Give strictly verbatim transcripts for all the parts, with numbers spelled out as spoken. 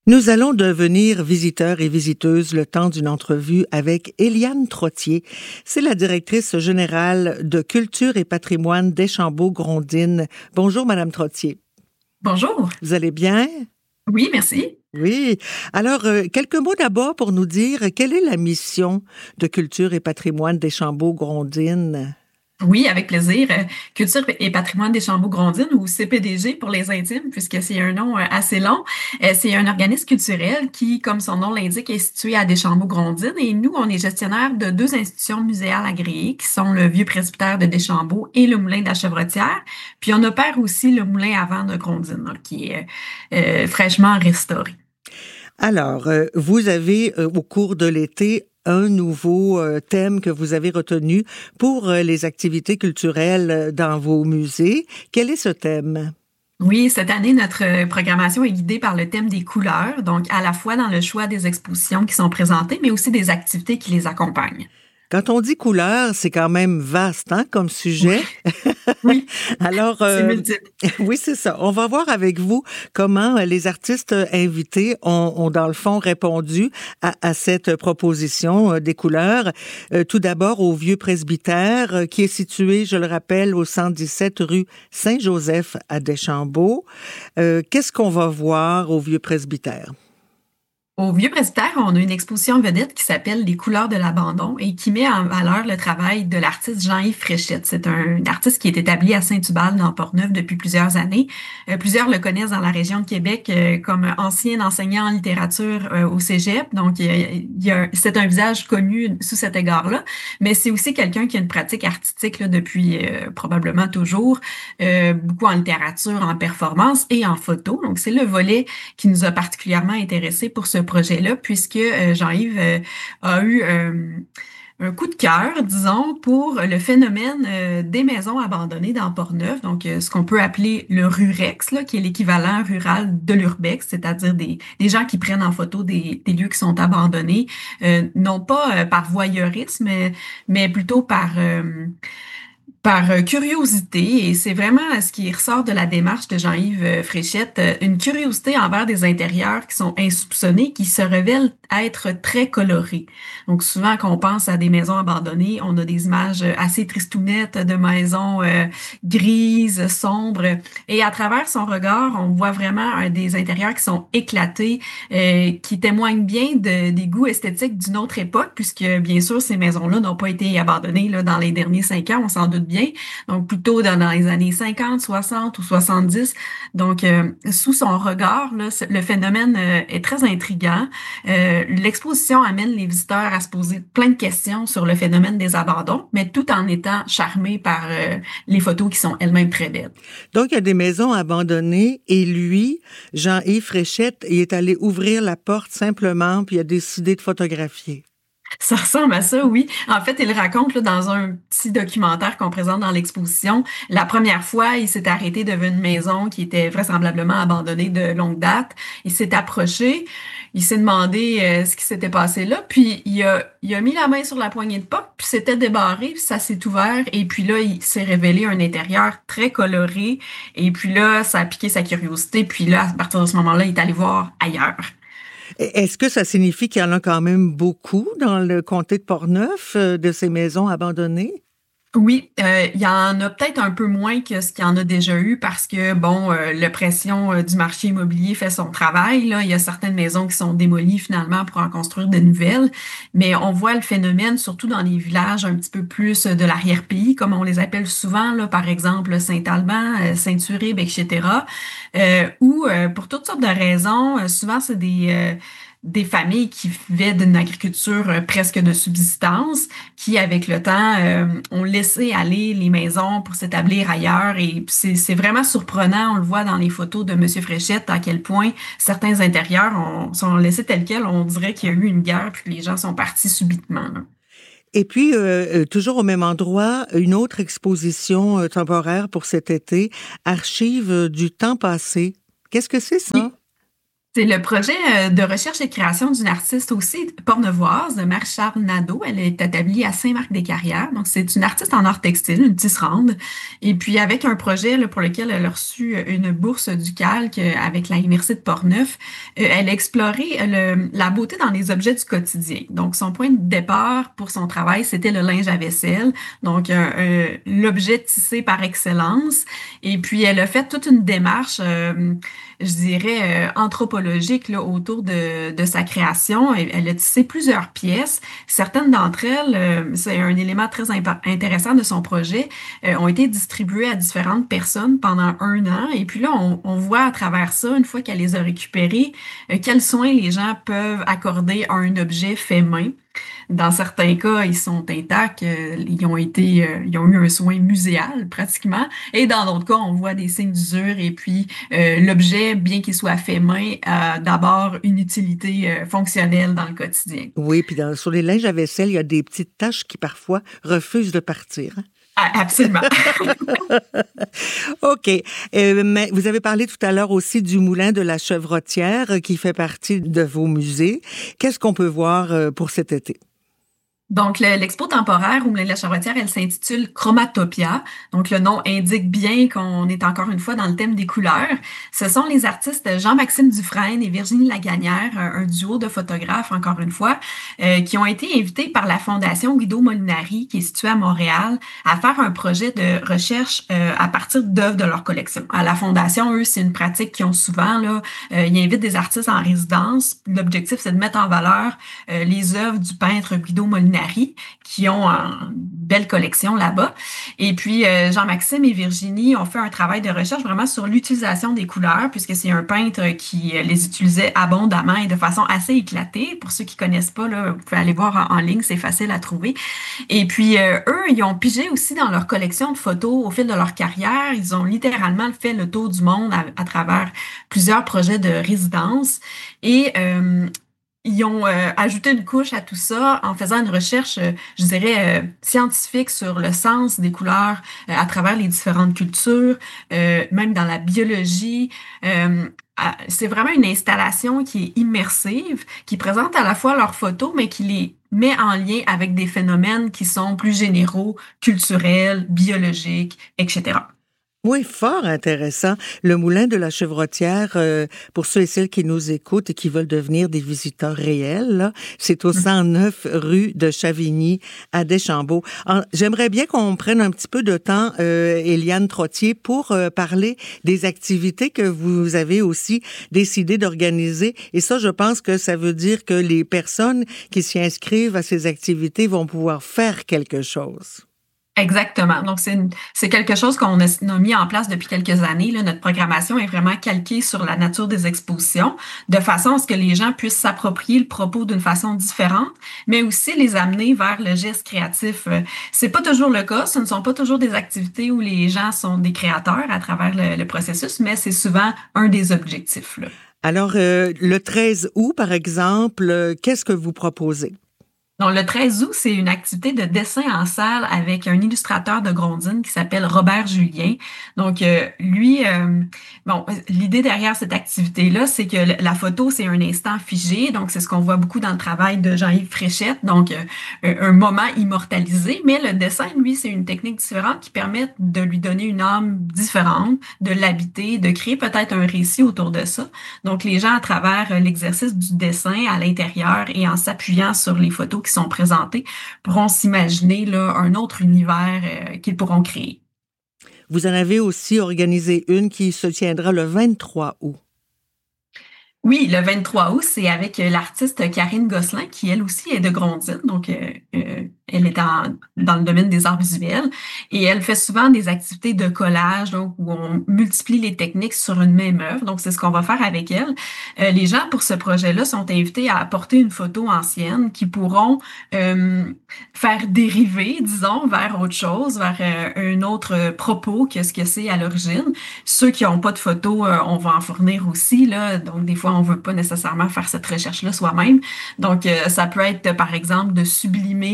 Nous allons devenir visiteurs et visiteuses le temps d'une entrevue avec Éliane Trottier. C'est la directrice générale de Culture et patrimoine Deschambault-Grondines. Bonjour, Madame Trottier. Bonjour. Vous allez bien? Oui, merci. Oui. Alors, euh, quelques mots d'abord pour nous dire quelle est la mission de Culture et patrimoine Deschambault-Grondines? Oui, avec plaisir. Euh, Culture et patrimoine Deschambault-Grondines, ou C P D G pour les intimes, puisque c'est un nom euh, assez long. Euh, c'est un organisme culturel qui, comme son nom l'indique, est situé à Deschambault-Grondines. Et nous, on est gestionnaire de deux institutions muséales agréées, qui sont le Vieux presbytère de Deschambault et le Moulin de la Chevrotière. Puis on opère aussi le Moulin à vent de Grondines, là, qui est euh, euh, fraîchement restauré. Alors, euh, vous avez, euh, au cours de l'été, un nouveau euh, thème que vous avez retenu pour euh, les activités culturelles dans vos musées. Quel est ce thème? Oui, cette année, notre programmation est guidée par le thème des couleurs, donc à la fois dans le choix des expositions qui sont présentées, mais aussi des activités qui les accompagnent. Quand on dit couleur, c'est quand même vaste, hein, comme sujet. Oui, Alors, c'est euh, multiple. oui, c'est ça. On va voir avec vous comment les artistes invités ont, ont dans le fond, répondu à, à cette proposition euh, des couleurs. Euh, tout d'abord, au Vieux presbytère, euh, qui est situé, je le rappelle, au cent dix-sept rue Saint-Joseph à Deschambault. Euh, qu'est-ce qu'on va voir au Vieux presbytère? Au Vieux presbytère, on a une exposition vedette qui s'appelle Les couleurs de l'abandon et qui met en valeur le travail de l'artiste Jean-Yves Fréchette. C'est un artiste qui est établi à Saint-Hubal, dans Portneuf, depuis plusieurs années. Euh, plusieurs le connaissent dans la région de Québec euh, comme ancien enseignant en littérature euh, au Cégep. Donc, il y a, il y a, c'est un visage connu sous cet égard-là. Mais c'est aussi quelqu'un qui a une pratique artistique là, depuis euh, probablement toujours, euh, beaucoup en littérature, en performance et en photo. Donc, c'est le volet qui nous a particulièrement intéressés pour ce projet-là, puisque euh, Jean-Yves euh, a eu euh, un coup de cœur, disons, pour le phénomène euh, des maisons abandonnées dans Portneuf, donc euh, ce qu'on peut appeler le rurex, là, qui est l'équivalent rural de l'urbex, c'est-à-dire des, des gens qui prennent en photo des, des lieux qui sont abandonnés, euh, non pas euh, par voyeurisme, mais, mais plutôt par... Euh, par euh, curiosité, et c'est vraiment ce qui ressort de la démarche de Jean-Yves euh, Fréchette, euh, une curiosité envers des intérieurs qui sont insoupçonnés, qui se révèlent être très colorés. Donc souvent, quand on pense à des maisons abandonnées, on a des images assez tristounettes de maisons euh, grises, sombres, et à travers son regard, on voit vraiment euh, des intérieurs qui sont éclatés, euh, qui témoignent bien de, des goûts esthétiques d'une autre époque, puisque bien sûr, ces maisons-là n'ont pas été abandonnées là, dans les derniers cinq ans, on s'en doute bien, donc plutôt dans, dans les années cinquante, soixante ou soixante-dix. Donc, euh, sous son regard, là, le phénomène euh, est très intriguant. Euh, l'exposition amène les visiteurs à se poser plein de questions sur le phénomène des abandons, mais tout en étant charmés par euh, les photos qui sont elles-mêmes très belles. Donc, il y a des maisons abandonnées et lui, Jean-Yves Fréchette, il est allé ouvrir la porte simplement puis il a décidé de photographier. Ça ressemble à ça, oui. En fait, il raconte là, dans un petit documentaire qu'on présente dans l'exposition, la première fois, il s'est arrêté devant une maison qui était vraisemblablement abandonnée de longue date. Il s'est approché, il s'est demandé euh, ce qui s'était passé là, puis il a, il a mis la main sur la poignée de porte, puis c'était débarré, puis ça s'est ouvert, et puis là, il s'est révélé un intérieur très coloré, et puis là, ça a piqué sa curiosité, puis là, à partir de ce moment-là, il est allé voir ailleurs. Est-ce que ça signifie qu'il y en a quand même beaucoup dans le comté de Portneuf, euh, de ces maisons abandonnées? Oui, euh, il y en a peut-être un peu moins que ce qu'il y en a déjà eu parce que, bon, euh, la pression euh, du marché immobilier fait son travail. Là. Il y a certaines maisons qui sont démolies finalement pour en construire de nouvelles, mais on voit le phénomène surtout dans les villages un petit peu plus de l'arrière-pays, comme on les appelle souvent, là, par exemple Saint-Alban, euh, Saint-Uribe, et cetera, euh, où euh, pour toutes sortes de raisons, euh, souvent c'est des... Euh, des familles qui vivaient d'une agriculture euh, presque de subsistance, qui, avec le temps, euh, ont laissé aller les maisons pour s'établir ailleurs. Et c'est, c'est vraiment surprenant, on le voit dans les photos de M. Fréchette, à quel point certains intérieurs ont, sont laissés tels quels. On dirait qu'il y a eu une guerre, puis que les gens sont partis subitement, là. Et puis, euh, toujours au même endroit, une autre exposition euh, temporaire pour cet été, Archives du temps passé. Qu'est-ce que c'est ça? Oui. C'est le projet euh, de recherche et création d'une artiste aussi pornevoise, Marie-Charles Nadeau. Elle est établie à Saint-Marc-des-Carrières. Donc, c'est une artiste en art textile, une tisserande. Et puis, avec un projet là, pour lequel elle a reçu une bourse du Calque euh, avec l'Université de Portneuf, euh, elle a exploré euh, le- la beauté dans les objets du quotidien. Donc, son point de départ pour son travail, c'était le linge à vaisselle. Donc, euh, euh, l'objet tissé par excellence. Et puis, elle a fait toute une démarche. euh, je dirais, euh, anthropologique là, autour de, de sa création. Elle, elle a tissé plusieurs pièces. Certaines d'entre elles, euh, c'est un élément très impa- intéressant de son projet, euh, ont été distribuées à différentes personnes pendant un an. Et puis là, on, on voit à travers ça, une fois qu'elle les a récupérées, euh, quels soins les gens peuvent accorder à un objet fait main. Dans certains cas, ils sont intacts, euh, ils ont été, euh, ils ont eu un soin muséal pratiquement. Et dans d'autres cas, on voit des signes d'usure et puis euh, l'objet, bien qu'il soit fait main, a d'abord une utilité euh, fonctionnelle dans le quotidien. Oui, puis dans- sur les linges à vaisselle, il y a des petites taches qui parfois refusent de partir. Hein. Ah, absolument. OK. Euh, mais vous avez parlé tout à l'heure aussi du Moulin de la Chevrotière euh, qui fait partie de vos musées. Qu'est-ce qu'on peut voir euh, pour cet été? Donc, le- l'expo temporaire au Moulin de la Charretière, elle s'intitule Chromatopia. Donc, le nom indique bien qu'on est encore une fois dans le thème des couleurs. Ce sont les artistes Jean-Maxime Dufresne et Virginie Lagagnère, un, un duo de photographes, encore une fois, euh, qui ont été invités par la Fondation Guido Molinari, qui est située à Montréal, à faire un projet de recherche euh, à partir d'œuvres de leur collection. À la Fondation, eux, c'est une pratique qu'ils ont souvent, là. Euh, ils invitent des artistes en résidence. L'objectif, c'est de mettre en valeur euh, les œuvres du peintre Guido Molinari qui ont une belle collection là-bas. Et puis, euh, Jean-Maxime et Virginie ont fait un travail de recherche vraiment sur l'utilisation des couleurs, puisque c'est un peintre qui euh, les utilisait abondamment et de façon assez éclatée. Pour ceux qui connaissent pas, là, vous pouvez aller voir en, en ligne, c'est facile à trouver. Et puis, euh, eux, ils ont pigé aussi dans leur collection de photos au fil de leur carrière. Ils ont littéralement fait le tour du monde à, à travers plusieurs projets de résidence. Et euh, ils ont euh, ajouté une couche à tout ça en faisant une recherche, euh, je dirais, euh, scientifique sur le sens des couleurs euh, à travers les différentes cultures, euh, même dans la biologie. Euh, à- c'est vraiment une installation qui est immersive, qui présente à la fois leurs photos, mais qui les met en lien avec des phénomènes qui sont plus généraux, culturels, biologiques, et cetera. Oui, fort intéressant. Le Moulin de la Chevrotière, euh, pour ceux et celles qui nous écoutent et qui veulent devenir des visiteurs réels, là, c'est au cent neuf rue de Chavigny à Deschambault. En- J'aimerais bien qu'on prenne un petit peu de temps, euh, Éliane Trottier, pour euh, parler des activités que vous avez aussi décidé d'organiser. Et ça, je pense que ça veut dire que les personnes qui s'y inscrivent à ces activités vont pouvoir faire quelque chose. Exactement. Donc, c'est une- c'est quelque chose qu'on a, on a mis en place depuis quelques années. Là. Notre programmation est vraiment calquée sur la nature des expositions, de façon à ce que les gens puissent s'approprier le propos d'une façon différente, mais aussi les amener vers le geste créatif. Euh, C'est pas toujours le cas. Ce ne sont pas toujours des activités où les gens sont des créateurs à travers le, le processus, mais c'est souvent un des objectifs, là. Alors, euh, le treize août, par exemple, euh, qu'est-ce que vous proposez? Donc, le treize août, c'est une activité de dessin en salle avec un illustrateur de Grondines qui s'appelle Robert Julien. Donc, euh, lui, euh, bon, l'idée derrière cette activité-là, c'est que le- la photo, c'est un instant figé. Donc, c'est ce qu'on voit beaucoup dans le travail de Jean-Yves Fréchette. Donc, euh, un un moment immortalisé. Mais le dessin, lui, c'est une technique différente qui permet de lui donner une âme différente, de l'habiter, de créer peut-être un récit autour de ça. Donc, les gens, à travers euh, l'exercice du dessin à l'intérieur et en s'appuyant sur les photos qui sont présentées, pourront s'imaginer là, un autre univers euh, qu'ils pourront créer. Vous en avez aussi organisé une qui se tiendra le vingt-trois août. Oui, le vingt-trois août, c'est avec euh, l'artiste Karine Gosselin, qui elle aussi est de Grondines, donc euh, euh, elle est en- dans le domaine des arts visuels, et elle fait souvent des activités de collage, donc où on multiplie les techniques sur une même œuvre. Donc c'est ce qu'on va faire avec elle. Euh, les gens pour ce projet-là sont invités à apporter une photo ancienne qui pourront euh, faire dériver, disons, vers autre chose, vers euh, un autre euh, propos que ce que c'est à l'origine. Ceux qui n'ont pas de photos, euh, on va en fournir aussi, là. Donc, des fois, on veut pas nécessairement faire cette recherche-là soi-même. Donc, euh, ça peut être, par exemple, de sublimer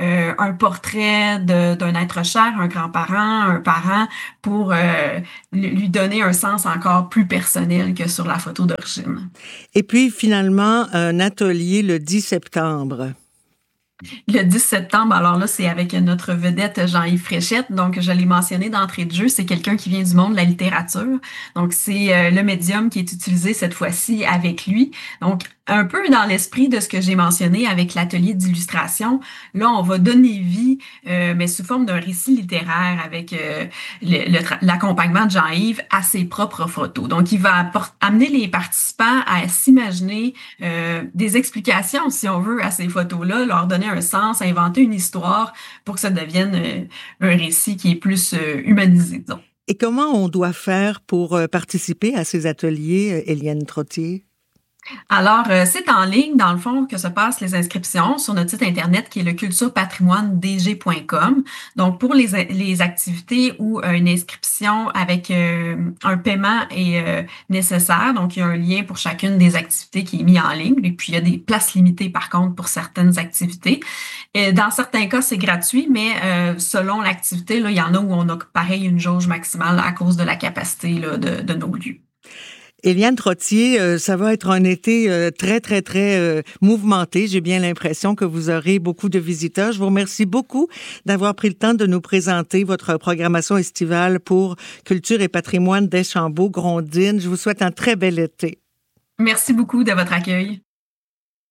euh, un portrait de, d'un être cher, un grand-parent, un parent, pour euh, lui donner un sens encore plus personnel que sur la photo d'origine. Et puis finalement, un atelier le dix septembre. Le dix septembre, alors là, c'est avec notre vedette Jean-Yves Fréchette. Donc, je l'ai mentionné d'entrée de jeu, c'est quelqu'un qui vient du monde de la littérature. Donc, c'est euh, le médium qui est utilisé cette fois-ci avec lui. Donc, un peu dans l'esprit de ce que j'ai mentionné avec l'atelier d'illustration, là, on va donner vie, euh, mais sous forme d'un récit littéraire avec euh, le, le tra- l'accompagnement de Jean-Yves à ses propres photos. Donc, il va apport- amener les participants à s'imaginer euh, des explications, si on veut, à ces photos-là, leur donner un sens, inventer une histoire pour que ça devienne euh, un récit qui est plus euh, humanisé, disons. Et comment on doit faire pour euh, participer à ces ateliers, euh, Éliane Trottier? Alors, euh, c'est en ligne, dans le fond, que se passent les inscriptions sur notre site Internet qui est le culture patrimoine d g point com. Donc, pour les, les activités où euh, une inscription avec euh, un paiement est euh, nécessaire, donc il y a un lien pour chacune des activités qui est mis en ligne. Et puis, il y a des places limitées, par contre, pour certaines activités. Et dans certains cas, c'est gratuit, mais euh, selon l'activité, là, il y en a où on a, pareil, une jauge maximale à cause de la capacité là, de, de nos lieux. Éliane Trottier, euh, ça va être un été euh, très, très, très euh, mouvementé. J'ai bien l'impression que vous aurez beaucoup de visiteurs. Je vous remercie beaucoup d'avoir pris le temps de nous présenter votre programmation estivale pour Culture et patrimoine d'Deschambault, Grondines. Je vous souhaite un très bel été. Merci beaucoup de votre accueil.